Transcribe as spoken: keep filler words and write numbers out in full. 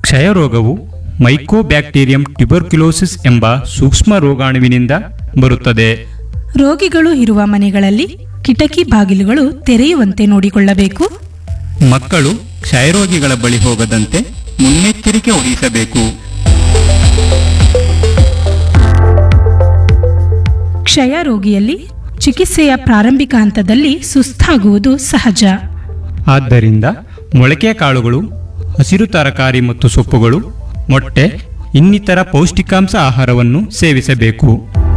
ಕ್ಷಯರೋಗವು mycobacterium tuberculosis ಎಂಬ ಸೂಕ್ಷ್ಮ ರೋಗಾಣುವಿನಿಂದ ಬರುತ್ತದೆ. ರೋಗಿಗಳು ಇರುವ ಮನೆಗಳಲ್ಲಿ ಕಿಟಕಿ ಬಾಗಿಲುಗಳು ತೆರೆಯುವಂತೆ ನೋಡಿಕೊಳ್ಳಬೇಕು. ಮಕ್ಕಳು ಕ್ಷಯರೋಗಿಗಳ ಬಳಿ ಹೋಗದಂತೆ ಮುನ್ನೆಚ್ಚರಿಕೆ ವಹಿಸಬೇಕು. ಕ್ಷಯ ರೋಗಿಯಲ್ಲಿ ಚಿಕಿತ್ಸೆಯ ಪ್ರಾರಂಭಿಕ ಹಂತದಲ್ಲಿ ಸುಸ್ತಾಗುವುದು ಸಹಜ. ಆದ್ದರಿಂದ ಮೊಳಕೆ ಕಾಳುಗಳು, ಹಸಿರು ತರಕಾರಿ ಮತ್ತು ಸೊಪ್ಪುಗಳು, ಮೊಟ್ಟೆ ಇನ್ನಿತರ ಪೌಷ್ಟಿಕಾಂಶ ಆಹಾರವನ್ನು ಸೇವಿಸಬೇಕು.